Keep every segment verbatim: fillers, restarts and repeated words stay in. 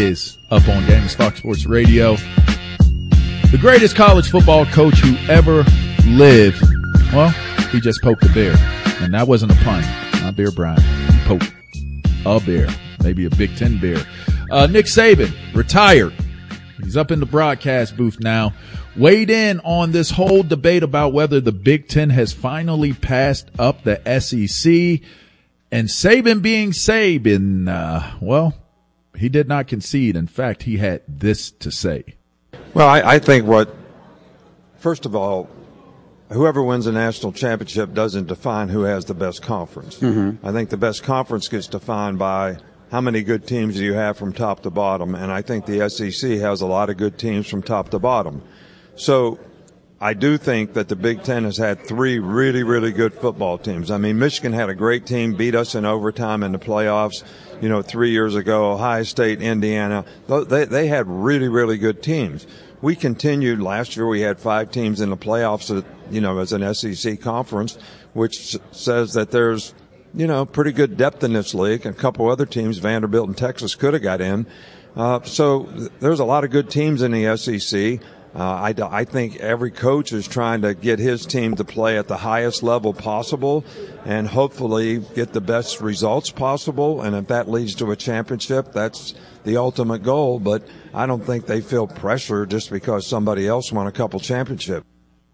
is Up on Game, Fox Sports Radio. The greatest college football coach who ever lived. Well, he just poked a bear, and that wasn't a pun. Not Bear Bryant. He poked a bear, maybe a Big Ten bear. Uh, Nick Saban, retired. He's up in the broadcast booth now. Weighed in on this whole debate about whether the Big Ten has finally passed up the S E C. And Saban being Saban, uh, well, he did not concede. In fact, he had this to say. Well, I, I think what, first of all, whoever wins a national championship doesn't define who has the best conference. Mm-hmm. I think the best conference gets defined by how many good teams do you have from top to bottom, and I think the S E C has a lot of good teams from top to bottom. So I do think that the Big Ten has had three really, really good football teams. I mean, Michigan had a great team, beat us in overtime in the playoffs, you know, three years ago. Ohio State, Indiana, they, they had really, really good teams. We continued last year. We had five teams in the playoffs, you know, as an S E C conference, which says that there's, you know, pretty good depth in this league. And a couple other teams, Vanderbilt and Texas, could have got in. Uh, so there's a lot of good teams in the S E C. Uh, I, I think every coach is trying to get his team to play at the highest level possible and hopefully get the best results possible. And if that leads to a championship, that's the ultimate goal. But I don't think they feel pressure just because somebody else won a couple championships.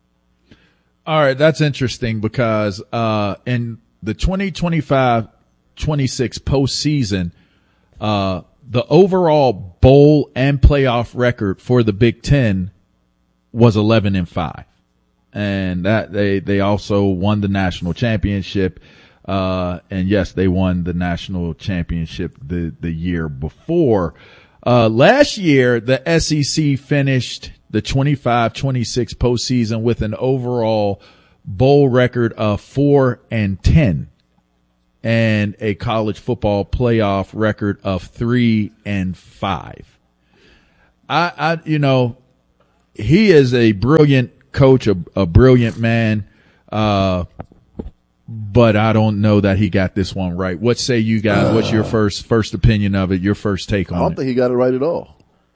All right, that's interesting because uh, in the twenty twenty-five twenty-six postseason, uh, the overall bowl and playoff record for the Big Ten was eleven and five. And that they, they also won the national championship. Uh, and yes, they won the national championship the, the year before. Uh, last year, the S E C finished the twenty-five twenty-six postseason with an overall bowl record of four and ten and a college football playoff record of three and five. I, I, you know, he is a brilliant coach, a, a brilliant man. Uh, but I don't know that he got this one right. What say you guys? What's your first, first opinion of it? Your first take on it? I don't it? think he got it right at all.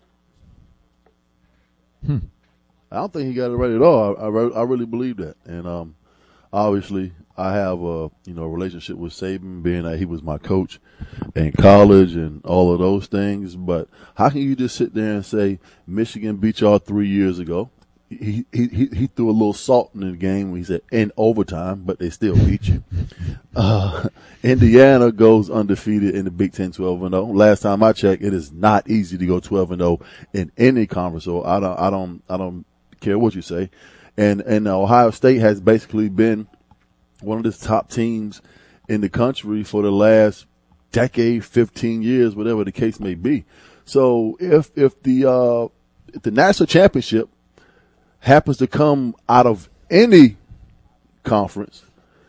Hmm. I don't think he got it right at all. I, I, I really believe that. And, um, obviously I have a, you know, relationship with Saban, being that he was my coach in college and all of those things. But how can you just sit there and say Michigan beat y'all three years ago? He, he, he, he threw a little salt in the game when he said in overtime, but they still beat you. Uh, Indiana goes undefeated in the Big Ten twelve and oh. Last time I checked, it is not easy to go twelve and oh in any conference. So I don't, I don't, I don't care what you say. And, and Ohio State has basically been one of the top teams in the country for the last decade, fifteen years, whatever the case may be. So if, if the, uh, if the national championship happens to come out of any conference,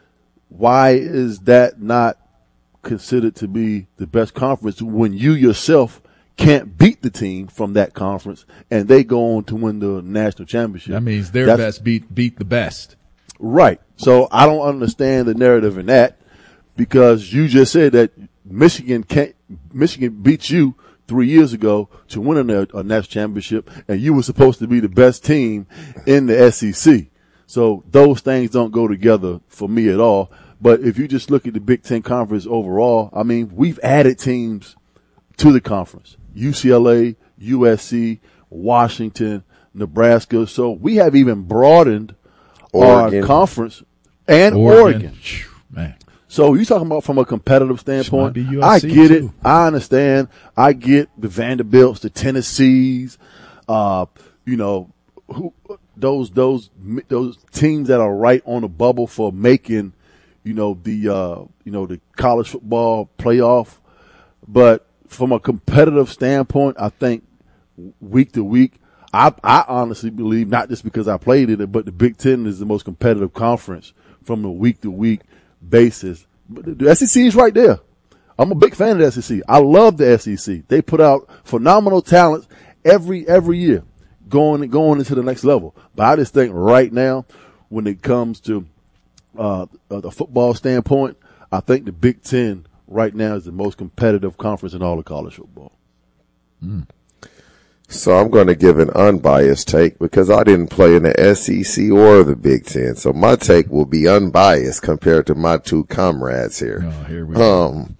why is that not considered to be the best conference when you yourself can't beat the team from that conference and they go on to win the national championship? That means their That's, best beat beat the best. Right. So I don't understand the narrative in that, because you just said that Michigan can't, Michigan beat you three years ago to win a, a national championship, and you were supposed to be the best team in the S E C. So those things don't go together for me at all. But if you just look at the Big Ten Conference overall, I mean, we've added teams to the conference. U C L A, U S C, Washington, Nebraska. So we have even broadened Oregon. Our conference and Oregon. Oregon. Man. So you talking about from a competitive standpoint, I get it. Too. I understand. I get the Vanderbilts, the Tennessees, uh, you know, who, those, those, those teams that are right on the bubble for making, you know, the, uh, you know, the college football playoff. But from a competitive standpoint, I think week to week, I, I honestly believe, not just because I played in it, but the Big Ten is the most competitive conference from a week to week basis. But the S E C is right there. I'm a big fan of the S E C. I love the S E C. They put out phenomenal talent every, every year going, going into the next level. But I just think right now, when it comes to, uh, the football standpoint, I think the Big Ten right now is the most competitive conference in all of college football. Mm. So I'm going to give an unbiased take because I didn't play in the S E C or the Big Ten. So my take will be unbiased compared to my two comrades here. Oh, here we go. Um,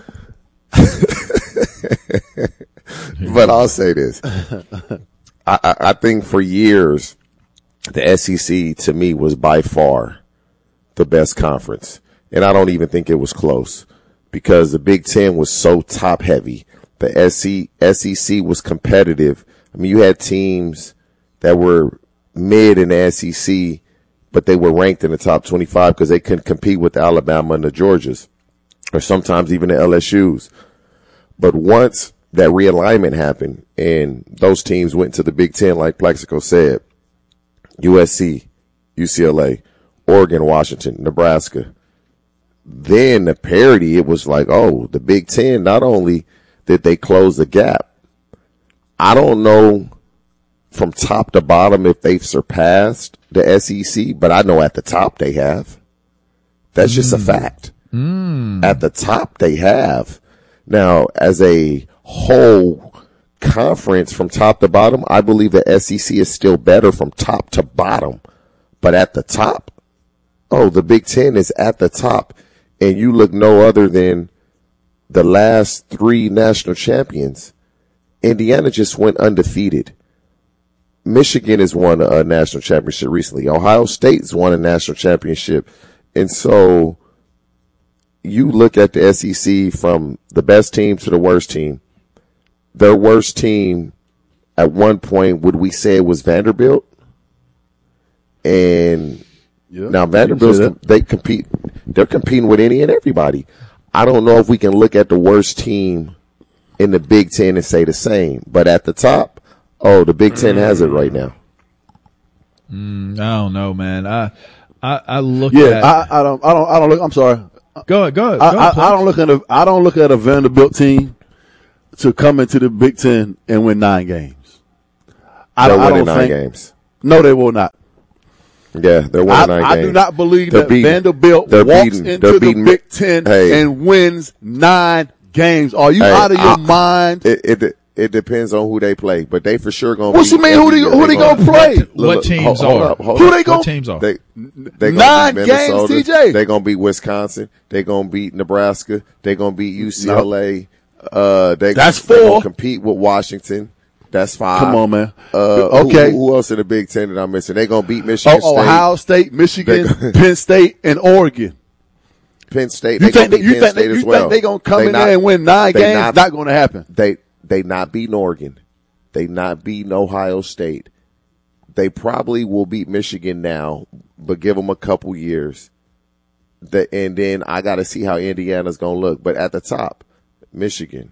but I'll say this. I, I, I think for years, the S E C to me was by far the best conference. And I don't even think it was close because the Big Ten was so top heavy. The S E C was competitive. I mean, you had teams that were mid in the S E C, but they were ranked in the top twenty-five because they couldn't compete with the Alabama and the Georgias, or sometimes even the L S Us. But once that realignment happened and those teams went to the Big Ten, like Plexico said, U S C, U C L A, Oregon, Washington, Nebraska, then the parity, it was like, oh, the Big Ten, not only did they close the gap, I don't know from top to bottom if they've surpassed the S E C, but I know at the top they have. That's just mm. a fact. Mm. At the top they have. Now, as a whole conference from top to bottom, I believe the S E C is still better from top to bottom. But at the top, oh, the Big Ten is at the top. And you look no other than the last three national champions. Indiana just went undefeated. Michigan has won a national championship recently. Ohio State's won a national championship. And so you look at the S E C from the best team to the worst team. Their worst team at one point, would we say it was Vanderbilt? And yep, now Vanderbilt, they compete, they're competing with any and everybody. I don't know if we can look at the worst team in the Big Ten and say the same, but at the top, oh, the Big Ten has it right now. Mm, I don't know, man. I, I, I look yeah, at. I, I don't, I don't, I don't look. I'm sorry. Go ahead, go ahead. I, go I, ahead, I don't look at a, I don't look at a Vanderbilt team to come into the Big Ten and win nine games. I They're don't, winning I don't nine think, games. No, they will not. Yeah, they're winning I, nine I games. do not believe they're that beating, Vanderbilt walks beating, into the beating, Big Ten hey, and wins nine games. Are you hey, out of your I, mind? It, it it depends on who they play, but they for sure gonna. What you mean? Who they who they gonna play? What, what teams hold, hold are? Up, hold who up. they gonna? What teams are? They, they nine beat games, T J. They gonna beat Wisconsin. They gonna beat Nebraska. They gonna beat U C L A. No. Uh, they that's they four. Gonna compete with Washington. That's five. Come on, man. Uh, okay. Who, who else in the Big Ten that I'm missing? They gonna beat Michigan oh, State, Ohio State, Michigan, they, Penn State, and Oregon. Penn State. You they think gonna they, beat you Penn think State they, as you well. think they gonna come they in not, there and win nine games? Not, not gonna happen. They they not beating Oregon. They not beating Ohio State. They probably will beat Michigan now, but give them a couple years. The, and then I got to see how Indiana's going to look. But at the top, Michigan,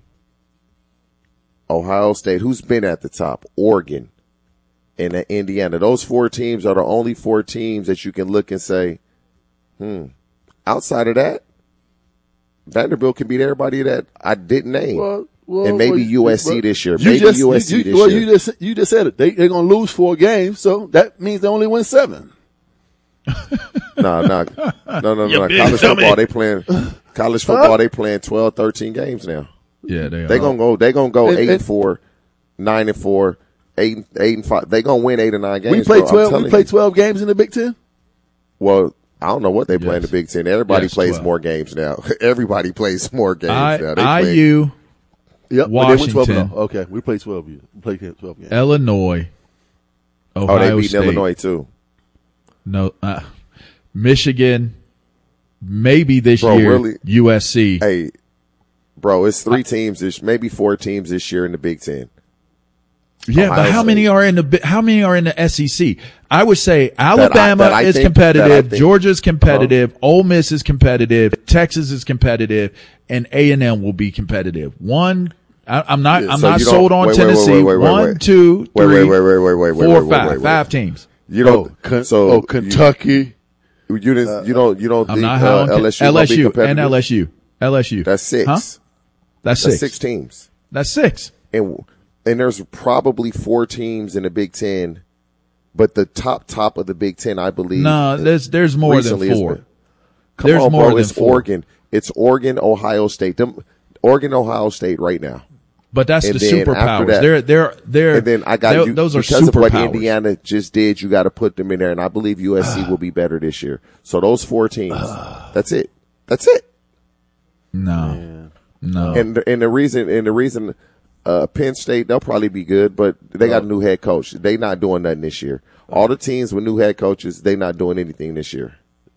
Ohio State, who's been at the top? Oregon, and Indiana. Those four teams are the only four teams that you can look and say, hmm, outside of that, Vanderbilt can beat everybody that I didn't name. Well, Well, and maybe well, U S C well, this year. You Maybe just, U S C you, this well, year. you just you just said it. They they're gonna lose four games, so that means they only win seven. no, no, no, no, no. College football, they playing. College football, they playing twelve, thirteen games now. Yeah, they are. They gonna go. They gonna go and, eight and, and four, nine and four, eight, eight and five. They gonna win eight or nine games. We play bro, twelve. We play twelve games in the Big Ten. Well, I don't know what they play yes. in the Big Ten. Everybody yes, plays twelve. more games now. Everybody plays more games I, now. They I play, U. Yep, Washington. Okay, we play twelve. We play twelve games. Illinois. Ohio oh, they beat State. Illinois too. No, uh, Michigan. Maybe this Bro, year. really? U S C. Hey, bro, it's three teams this, maybe four teams this year in the Big Ten. Yeah, Ohio but how State. many are in the how many are in the S E C? I would say Alabama that I is think- competitive, think- Georgia's competitive, Ole Miss is competitive, Texas is competitive, and A and M will be competitive. One, I, I'm not, Yeah, I'm so not you don't- sold on wait, wait, wait, Tennessee. wait, wait, wait, One, wait. two, Wait, three, wait, wait, wait, wait, wait, wait, four, wait, five, wait, wait. five teams. You Oh, don't. Con- so oh, Kentucky. You, you didn't. You don't. You don't I'm think not high uh, on L S U L S gonna be U competitive? and L S U. L S U. That's six. Huh? That's That's six. six teams. That's six. And and there's probably four teams in the Big Ten, but the top top of the Big Ten, I believe. No, there's there's more than recently has four. been- Come There's on, more bro. than It's four. Oregon. It's Oregon, Ohio State. Them, Oregon, Ohio State right now. But that's And the then after superpowers. that- They're they're they're. And then I got they're- you those are because of what superpowers. Indiana just did. You got to put them in there, and I believe U S C will be better this year. So those four teams, that's it. That's it. No, no. And the, and the reason and the reason uh, Penn State, they'll probably be good, but they got a new head coach. They not doing nothing this year. All the teams with new head coaches, they not doing anything this year.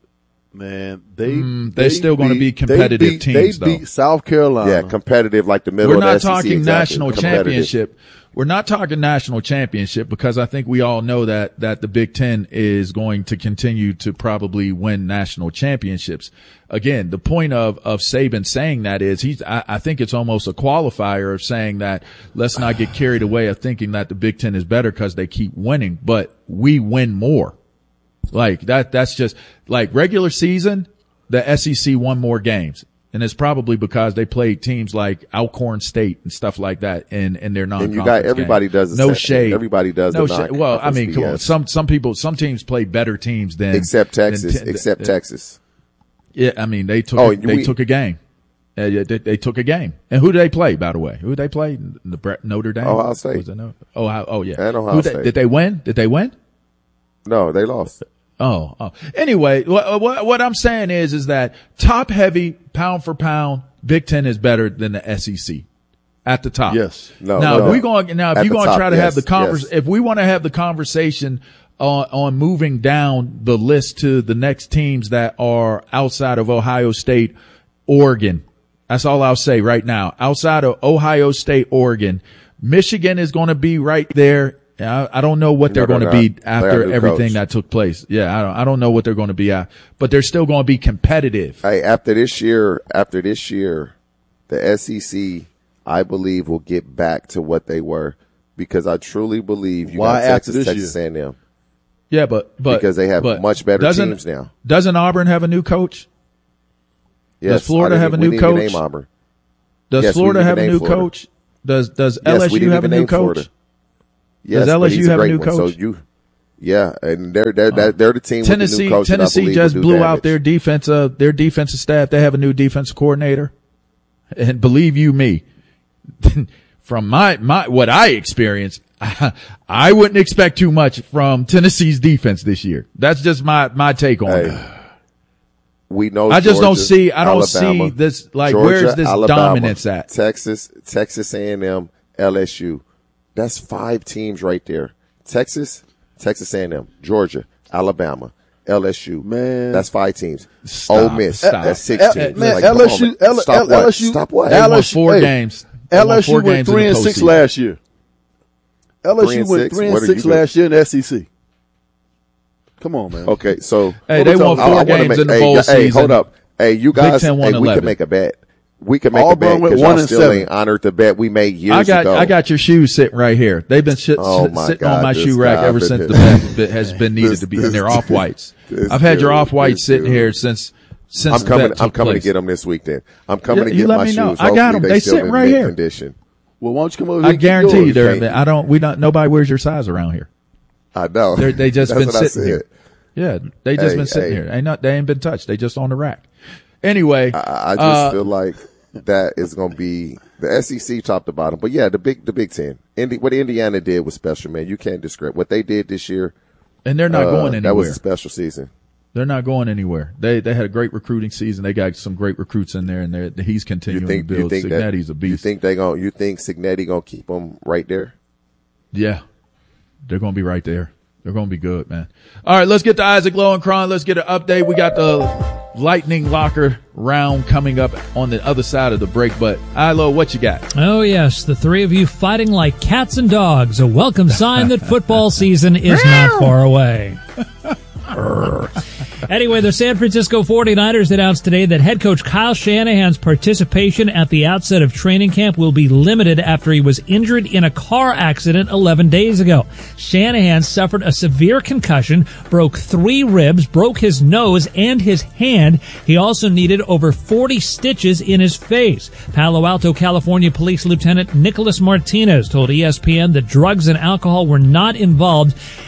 Man, they Mm, they're still gonna be beat- competitive they beat, teams, They though. beat South Carolina. Yeah, competitive like the middle We're of the not S E C, talking exactly. national Competitive. championship. We're not talking national championship because I think we all know that, that the Big Ten is going to continue to probably win national championships. Again, the point of, of Saban saying that is he's, I, I think it's almost a qualifier of saying that let's not get carried away of thinking that the Big Ten is better because they keep winning, but we win more. Like that, that's just like regular season, the S E C won more games. And it's probably because they played teams like Alcorn State and stuff like that in, in their non-conference And you got everybody games. does the no same- shade. everybody does no the shade. Well, I non-conference mean, come on. B S. Some some people, some teams play better teams than Except than Texas. ten- except uh, Texas. Yeah, I mean they took Oh, a, they we- took a game. Uh, yeah, they, they took a game. And who did they play? By the way, who did they play? The Bre- Notre Dame. Ohio State. Was it no? Ohio. Oh yeah. And Ohio Who they- State. Did they win? Did they win? No, they lost. Oh, oh. Anyway, what, what, what I'm saying is, is that top heavy, pound for pound, Big Ten is better than the S E C at the top. Yes. No, Now, no. if we going, now, if At you're the going to top, try to have yes, the convers, yes. if we want to have the conversation on, on moving down the list to the next teams that are outside of Ohio State, Oregon, that's all I'll say right now. Outside of Ohio State, Oregon, Michigan is going to be right there. I, I don't know what No, they're they're going to be not. They got a after new everything coach. that took place. Yeah, I don't, I don't know what they're going to be at, but they're still going to be competitive. Hey, after this year, after this year, the S E C, I believe, will get back to what they were because I truly believe you Why got after Texas, this Texas year? A and M Yeah, but, but because they have but much better doesn't- teams now. Doesn't Auburn have a new coach? Yes, Florida I didn't have a even- new we didn't even coach? Name Auburn. Does Yes, we Florida didn't have a even new name Florida. coach? Does, does Yes, we L S U didn't have a even new name coach? Florida. Yes, Does but L S U he's a have a great new one. coach? So you, yeah, and they're they're they're, they're the team Tennessee, with the new coach that I Tennessee believe just will do blew damage. out their defensive, their defensive staff. They have a new defensive coordinator. And believe you me, from my, my, what I experienced, I wouldn't expect too much from Tennessee's defense this year. That's just my, my take on Hey, it. We know. I just don't Georgia, see, I don't Alabama, see this, like, Georgia, where's this Alabama, dominance at? Texas, Texas A and M, L S U. That's five teams right there. Texas, Texas A and M, Georgia, Alabama, L S U. Man. That's five teams. Stop, Ole Miss, stop. that's six L- teams. man, Like, come on, L S U, man. L- Stop L- what? L S U, Stop what? They won L S U, four hey, games. They won L S U four went games in three the and six postseason. last year. L S Three U and went six? three What and did six you do? last year in the S E C. Come on, man. Okay, so Hey, what they we won talking- four I- I wanna games make- in the hey, bowl Hey, season. hold up. Hey, you Big guys, Ten won hey, we eleven. can make a bet. We can make a Auburn bet went because one y'all and still seven. ain't honored the bet we made years I got, ago. I got your shoes sitting right here. They've been shit, Oh, sit- my sitting God, on my this shoe rack guy ever been since hit. the bet, bet has been needed This- to be, this- and they're off whites. this I've had your dude, off whites this sitting dude. here since, since I'm coming. the bet I'm took coming place. to get them this week. Then I'm coming Yeah, to you get let my me shoes. know. I got Hopefully 'em. They, They still sitting in right mint here. Condition. Well, why don't you come over here I and get guarantee yours? you, they're. Thank you. I don't. We don't. Nobody wears your size around here. I know. They're, they just That's been what I sitting said. here. Yeah, they just Hey, been sitting hey. here. Ain't not. They ain't been touched. They just on the rack. Anyway, I, I just uh, feel like that is going to be the S E C top to bottom. But yeah, the big the Big Ten. Indi- what Indiana did was special, man. You can't discredit what they did this year. and they're not uh, going anywhere. That was a special season. They're not going anywhere. They they had a great recruiting season. They got some great recruits in there, and they're, he's You continuing think? to You build. think that? Cignetti's a beast. You think they going? You think Cignetti going to keep them right there? Yeah, they're going to be right there. They're going to be good, man. All right, let's get to Isaac Lowenkron. Let's get an update. We got the Lightning Locker round coming up on the other side of the break. But Ilo, what you got? Oh, yes, the three of you fighting like cats and dogs, a welcome sign that football season is not far away. Anyway, the San Francisco forty-niners announced today that head coach Kyle Shanahan's participation at the outset of training camp will be limited after he was injured in a car accident eleven days ago. Shanahan suffered a severe concussion, broke three ribs, broke his nose and his hand. He also needed over forty stitches in his face. Palo Alto, California Police Lieutenant Nicholas Martinez told E S P N that drugs and alcohol were not involved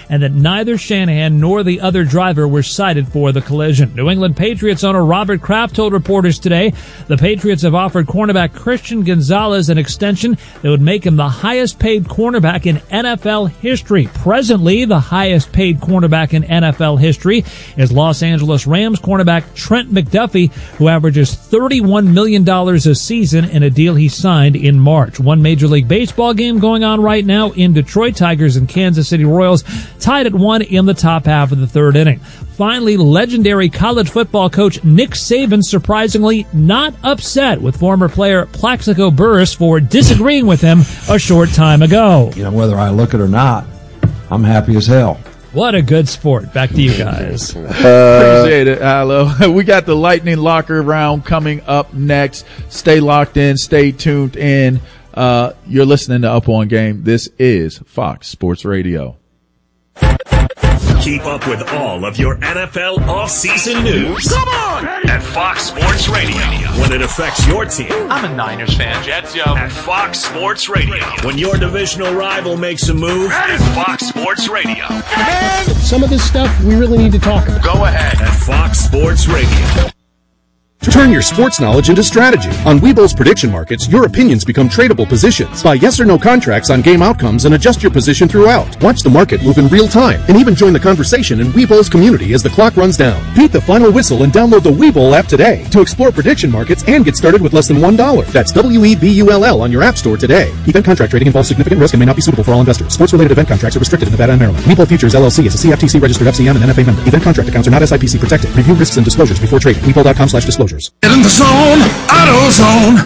and that neither Shanahan nor the other driver were cited for the collision. New England Patriots owner Robert Kraft told reporters today the Patriots have offered cornerback Christian Gonzalez an extension that would make him the highest paid cornerback in N F L history. Presently, the highest paid cornerback in N F L history is Los Angeles Rams cornerback Trent McDuffie, who averages thirty-one million dollars a season in a deal he signed in March. One Major League Baseball game going on right now in Detroit. Tigers and Kansas City Royals tied at one in the top half of the third inning. Finally, legendary college football coach Nick Saban surprisingly not upset with former player Plaxico Burress for disagreeing with him a short time ago. You know, whether I look it or not, I'm happy as hell. What a good sport. Back to you guys. Uh, Appreciate it, Alo. We got the Lightning Locker round coming up next. Stay locked in. Stay tuned in. Uh, you're listening to Up On Game. This is Fox Sports Radio. Keep up with all of your N F L offseason news. Come on! At Fox Sports Radio. When it affects your team. I'm a Niners fan. Jets, yo. At Fox Sports Radio. When your divisional rival makes a move. At Fox Sports Radio. Man, some of this stuff we really need to talk about. Go ahead. At Fox Sports Radio. Turn your sports knowledge into strategy. On Webull's prediction markets, your opinions become tradable positions. Buy yes or no contracts on game outcomes and adjust your position throughout. Watch the market move in real time and even join the conversation in Webull's community as the clock runs down. Beat the final whistle and download the Webull app today to explore prediction markets and get started with less than one dollar. That's W E B U L L on your app store today. Event contract trading involves significant risk and may not be suitable for all investors. Sports-related event contracts are restricted in Nevada and Maryland. Webull Futures L L C is a C F T C-registered F C M and N F A member. Event contract accounts are not S I P C protected. Review risks and disclosures before trading. Webull dot com slash disclosures. Get in the zone, AutoZone.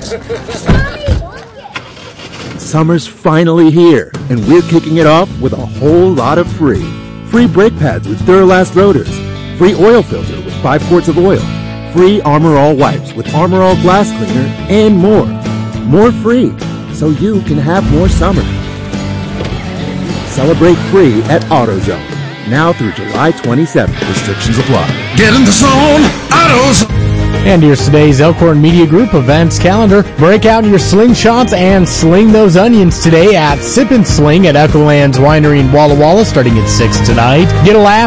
Summer's finally here, and we're kicking it off with a whole lot of free. Free brake pads with Duralast rotors. Free oil filter with five quarts of oil. Free Armor All wipes with Armor All glass cleaner, and more. More free, so you can have more summer. Celebrate free at AutoZone. Now through July twenty-seventh. Restrictions apply. Get in the zone, AutoZone. And here's today's Elkhorn Media Group events calendar. Break out your slingshots and sling those onions today at Sip and Sling at Echolands Winery in Walla Walla starting at six tonight. Get a laugh